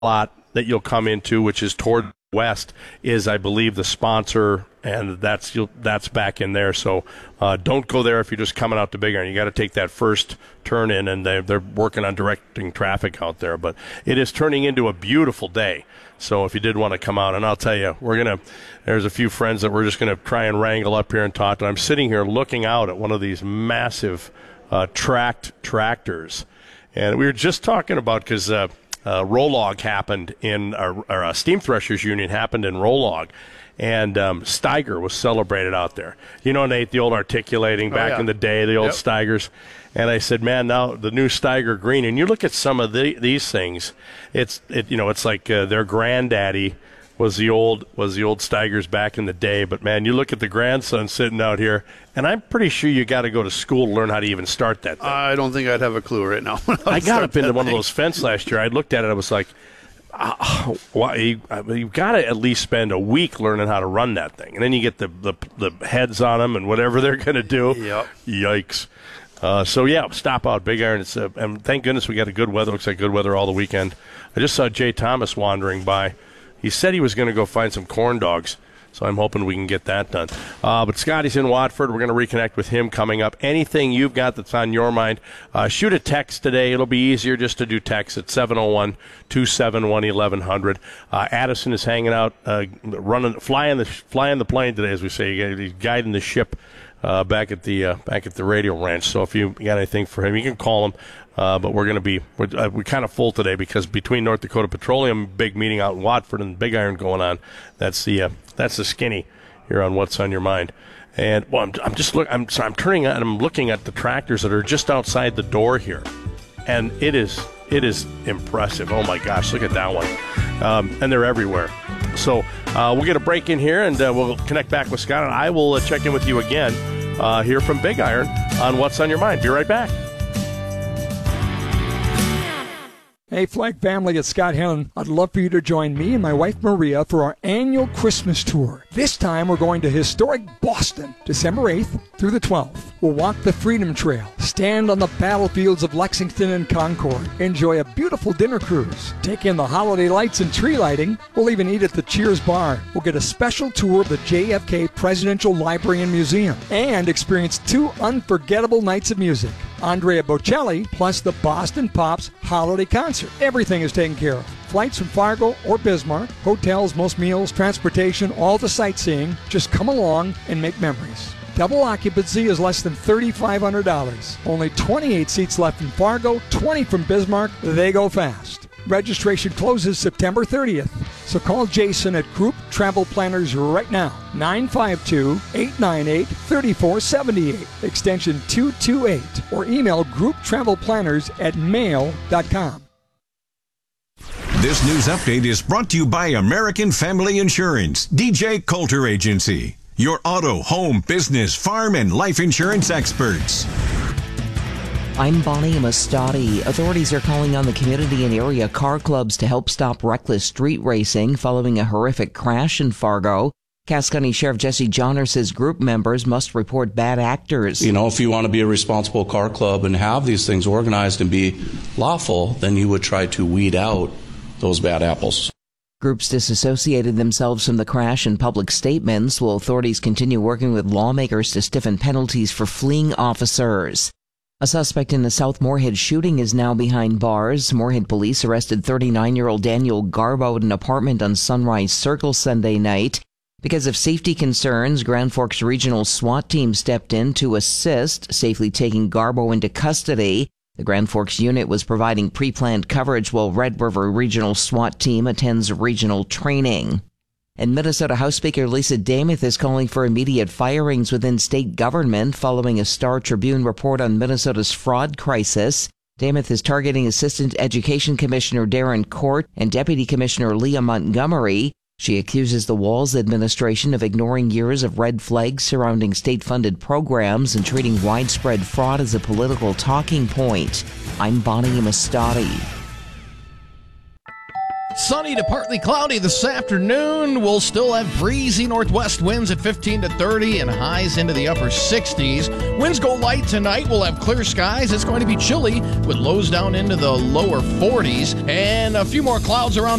lot that you'll come into, which is toward west, is, I believe, the sponsor, and that's back in there. So don't go there if you're just coming out to Big Iron. You got to take that first turn in, and they're working on directing traffic out there. But it is turning into a beautiful day. So if you did want to come out, and I'll tell you, there's a few friends that we're just going to try and wrangle up here and talk to. I'm sitting here looking out at one of these massive tracked tractors. And we were just talking about, because Rolog happened in our Steam Threshers Union happened in Rolog, and Steiger was celebrated out there. You know, Nate, the old articulating back in the day, the old Steigers. And I said, man, now the new Steiger Green, and you look at some of these things, it's like their granddaddy was the old Steigers back in the day. But man, you look at the grandson sitting out here, and I'm pretty sure you got to go to school to learn how to even start that thing. I don't think I'd have a clue right now. I got up into one of those fence last year. I looked at it. I was like, you've got to at least spend a week learning how to run that thing, and then you get the heads on them and whatever they're going to do. Yep. Yikes. So, stop out Big Iron. And thank goodness we got a good weather. Looks like good weather all the weekend. I just saw Jay Thomas wandering by. He said he was going to go find some corn dogs, so I'm hoping we can get that done. But Scotty's in Watford. We're going to reconnect with him coming up. Anything you've got that's on your mind, shoot a text today. It'll be easier just to do text at 701-271-1100. Addison is hanging out, flying the plane today, as we say. He's guiding the ship back at the radio ranch. So if you got anything for him, you can call him. But we're kind of full today because between North Dakota Petroleum, big meeting out in Watford, and Big Iron going on. That's the skinny here on What's on Your Mind. And well, I'm turning on and I'm looking at the tractors that are just outside the door here, and it is impressive. Oh my gosh, look at that one. And they're everywhere. So we'll get a break in here, and we'll connect back with Scott, and I will check in with you again here from Big Iron on What's on Your Mind. Be right back. Hey, Flag family, it's Scott Helen. I'd love for you to join me and my wife Maria for our annual Christmas tour. This time we're going to historic Boston, December 8th through the 12th. We'll walk the Freedom Trail, stand on the battlefields of Lexington and Concord, enjoy a beautiful dinner cruise, take in the holiday lights and tree lighting. We'll even eat at the Cheers Bar. We'll get a special tour of the JFK Presidential Library and Museum and experience 2 unforgettable nights of music. Andrea Bocelli plus the Boston Pops Holiday Concert. Everything is taken care of. Flights from Fargo or Bismarck, hotels, most meals, transportation, all the sightseeing. Just come along and make memories. Double occupancy is less than $3,500. Only 28 seats left in Fargo, 20 from Bismarck. They go fast. Registration closes September 30th. So call Jason at Group Travel Planners right now. 952-898-3478, extension 228, or email grouptravelplanners@mail.com. This news update is brought to you by American Family Insurance, DJ Coulter Agency, your auto, home, business, farm, and life insurance experts. I'm Bonnie Amistadi. Authorities are calling on the community and area car clubs to help stop reckless street racing following a horrific crash in Fargo. Cass County Sheriff Jesse Johnner says group members must report bad actors. You know, if you want to be a responsible car club and have these things organized and be lawful, then you would try to weed out those bad apples. Groups disassociated themselves from the crash in public statements, while authorities continue working with lawmakers to stiffen penalties for fleeing officers. A suspect in the South Moorhead shooting is now behind bars. Moorhead police arrested 39-year-old Daniel Garbo at an apartment on Sunrise Circle Sunday night. Because of safety concerns, Grand Forks Regional SWAT team stepped in to assist, safely taking Garbo into custody. The Grand Forks unit was providing pre-planned coverage while Red River Regional SWAT team attends regional training. And Minnesota House Speaker Lisa Dameth is calling for immediate firings within state government following a Star Tribune report on Minnesota's fraud crisis. Dameth is targeting Assistant Education Commissioner Darren Court and Deputy Commissioner Leah Montgomery. She accuses the Walz administration of ignoring years of red flags surrounding state-funded programs and treating widespread fraud as a political talking point. I'm Bonnie Amistadi. Sunny to partly cloudy this afternoon. We'll still have breezy northwest winds at 15 to 30 and highs into the upper 60s. Winds go light tonight. We'll have clear skies. It's going to be chilly with lows down into the lower 40s and a few more clouds around